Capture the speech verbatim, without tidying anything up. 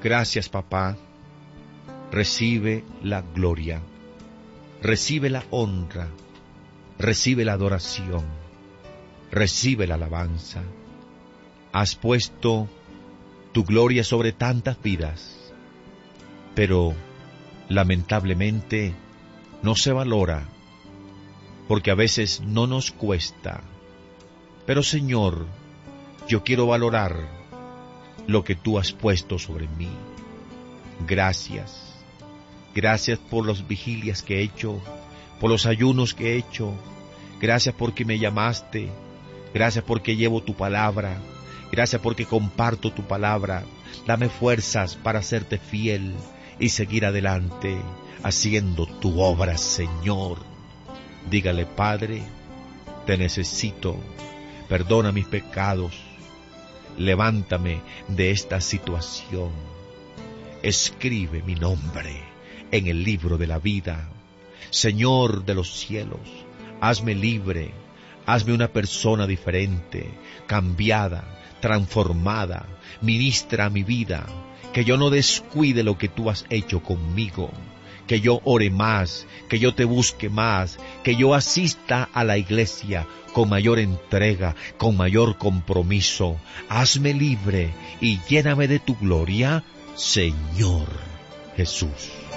Gracias, papá. Recibe la gloria, recibe la honra, recibe la adoración, recibe la alabanza. Has puesto tu gloria sobre tantas vidas, pero lamentablemente no se valora, porque a veces no nos cuesta. Pero Señor, yo quiero valorar lo que tú has puesto sobre mí. Gracias. Gracias por las vigilias que he hecho, por los ayunos que he hecho. Gracias porque me llamaste. Gracias porque llevo tu palabra. Gracias porque comparto tu palabra. Dame fuerzas para serte fiel y seguir adelante haciendo tu obra, Señor. Dígale, Padre, te necesito. Perdona mis pecados. Levántame de esta situación. Escribe mi nombre en el libro de la vida. Señor de los cielos, hazme libre, hazme una persona diferente, cambiada, transformada. Ministra mi vida, que yo no descuide lo que tú has hecho conmigo, que yo ore más, que yo te busque más, que yo asista a la iglesia con mayor entrega, con mayor compromiso. Hazme libre y lléname de tu gloria, Señor Jesús.